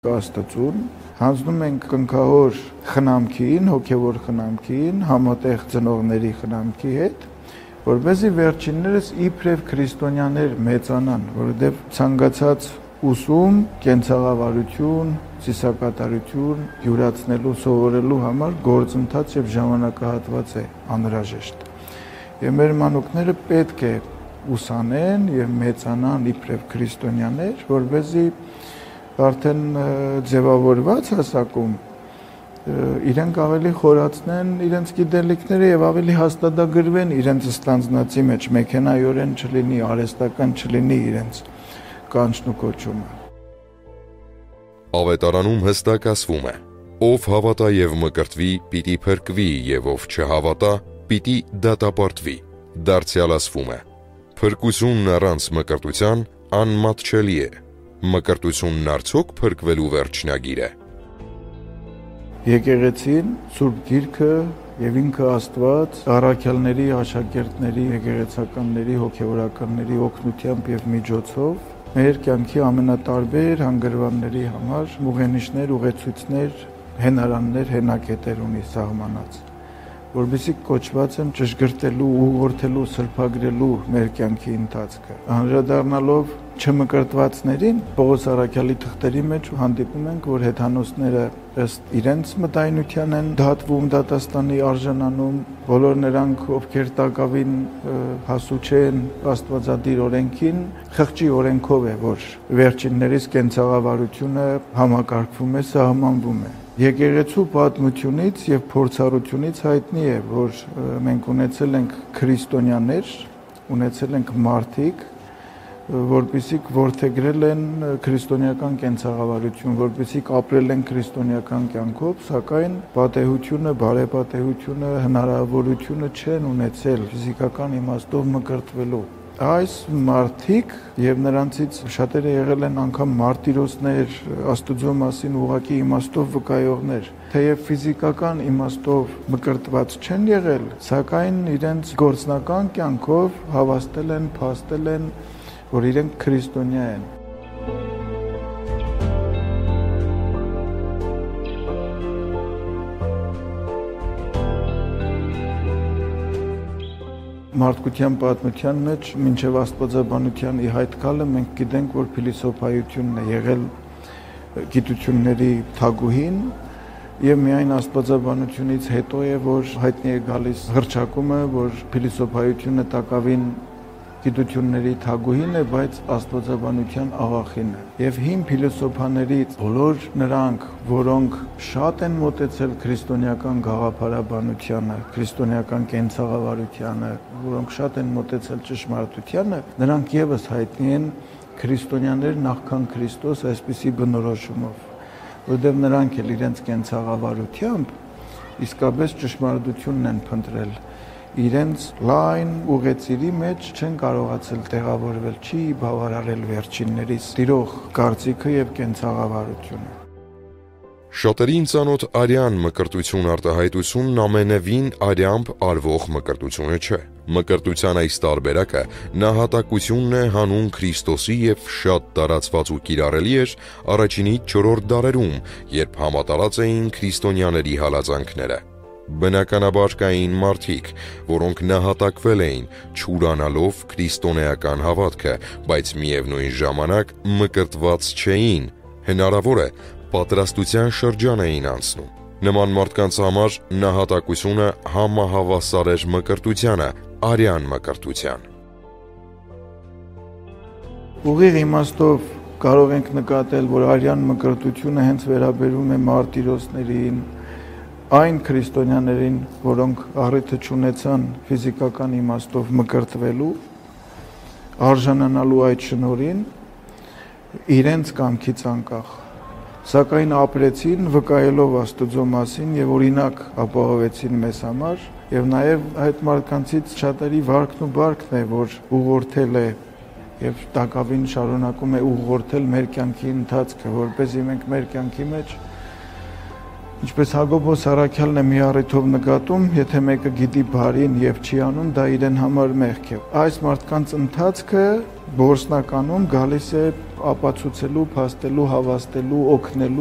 Աստծուն, հանձնում ենք կնքահոր խնամքին, հոգևոր խնամքին, համատեղ ծնողների խնամքի հետ, որպեսզի վերջիններս իբրև քրիստոնյաներ մեծանան, որովհետև ցանկացած ուսում, կենցաղավարություն, ծիսակատարություն յուրացնելու, սովորելու համար գործընթաց եւ ժամանակահատված է անհրաժեշտ։ Եվ մեր մանուկները պետք է ուսանեն եւ մեծանան իբրև քրիստոնյաներ, որպեսզի արդեն ձևավորված հասակում իրենք ավելի խորացնեն իրենց գիտելիքները եւ ավելի հաստատագրվեն իրենց ստանձնածի մեջ, մեքենայորեն չլինի, արհեստական չլինի իրենց կանչն ու կոչումը։ Ավետարանում հստակ ասվում է. ով հավատա եւ մկրտվի, պիտի փրկվի, եւ ով չհավատա, պիտի դատապարտվի։ Դարձյալ ասվում է. փրկությունն առանց մկրտության անմատչելի է։ Մկրտությունն արդյոք փրկվելու վերջնագիր է։ Եկեղեցին, Սուրբ Գիրքը եւ ինքը Աստված առաքյալների, աշակերտների, եկեղեցականների, հոգեվորականների օգնությամբ եւ միջոցով մեր կյանքի ամենատարբեր հանգրվանների համար ուղենիշներ, ուղեցույցներ, հենարաններ, հենակետեր ունի սահմանած, որովհետեւ կոչված են ճշգրտելու, ուղղորդելու, սրբագրելու մեր կյանքի ընթացքը։ Անդրադառնալով չմկրտվածներին Պողոս առաքյալի թղթերի մեջ հանդիպում ենք, որ հեթանոսները ըստ իրենց մտայնության են դատվում, դատաստանի արժանանում, բոլոր նրանք, ովքեր տակավին հասու չեն աստվածադիր օրենքին, խղճի օրենքով է, որ վերջիններիս կենցաղավարությունը համակարգվում է, սահմանվում է։ Եկեղեցու պատմությունից եւ փորձառությունից հայտնի է, որ մենք ունեցել ենք քրիստոնյաներ, ունեցել ենք մարդիկ, որպեսզի որդեգրել են քրիստոնեական կենցաղավարություն, որպեսզի ապրել են քրիստոնեական կյանքով, սակայն պատեհությունը, բարեպատեհությունը, հնարավորությունը չեն ունեցել ֆիզիկական իմաստով մկրտվելու։ Այս մարդիկ եւ նրանցից շատերը եղել են անգամ մարտիրոսներ, Աստծո մասին ուղղակի իմաստով վկայողներ, թեև ֆիզիկական իմաստով մկրտված չեն եղել, սակայն իրենց գործնական կյանքով հավաստել են, փաստել են, որ իրենք քրիստոնյա են։ Մարդկության պատմության մեջ մինչև աստվածաբանության ի հայտ գալը մենք գիտենք, որ փիլիսոփայությունն է եղել գիտությունների թագուհին եւ միայն աստվածաբանությունից հետո է, որ հայտնի է գալիս հռչակումը, որ փիլիսոփայությունը տակավին գիտությունների թագուհին է, բայց աստվածաբանության աղախին է։ Եվ հին փիլիսոփաներից բոլոր նրանք, որոնք շատ են մոտեցել քրիստոնեական գաղափարաբանությանը, քրիստոնեական կենցաղավարությանը, որոնք շատ են մոտեցել ճշմարտությանը, նրանք եւս հայտնի են քրիստոնյաներ նախքան Քրիստոս այսպիսի բնորոշումով, որովհետեւ նրանք էլ իրենց կենցաղավարությամբ իսկապես ճշմարտությունն են փնտրել։ Իրենց լայն ուղեցիրի մեջ չեն կարողացել տեղավորվել, չի բավարարել վերջիններից տիրող կարծիքը եւ կենցաղավարությունը։ Շատերին ծանոթ արյան մկրտություն արտահայտությունն ամենևին արյամբ արվող մկրտությունը չէ։ Մկրտության այս տարբերակը նահատակությունն է հանուն Քրիստոսի եւ շատ տարածված ու կիրառելի էր առաջինից 4-րդ դարերում, երբ համատարած էին քրիստոնյաների հալածանքները։ Բնականաբար կային մարդիկ, որոնք նահատակվել էին, չուրանալով քրիստոնեական հավատքը, բայց միևնույն ժամանակ մկրտված չէին, հնարավոր է պատրաստության շրջան էին անցնում։ Նման մարդկանց համար նահատակությունը համահավասար էր մկրտությանը, արյան մկրտության։ Ուղիղ իմաստով կարող ենք նկատել, որ արյան մկրտությունը հենց վերաբերում է մարտիրոսներին, այն քրիստոնյաներին, որոնք առիթը չունեցան ֆիզիկական իմաստով մկրտվելու, արժանանալու այդ շնորհին, իրենց կամքից անկախ, սակայն ապրեցին վկայելով Աստծո մասին եւ օրինակ ապահովեցին մեզ համար, եւ նաեւ այդ մարդկանցից շատերի վարքն ու բարքն է, որ ուղղորդել է եւ տակավին շարունակում է ուղղորդել մեր կյանքի ընթացքը, որպեսզի մենք մեր կյանքի մեջ, ինչպես Հակոբոս առաքյալն է մի առիթով նկատում, եթե մեկը գիտի բարին եւ չի անում, դա իրեն համար մեղք է։ Այս մարդկանց ընթացքը Գործնականում գալիս է ապացուցելու, փաստելու, հավաստելու, օգնելու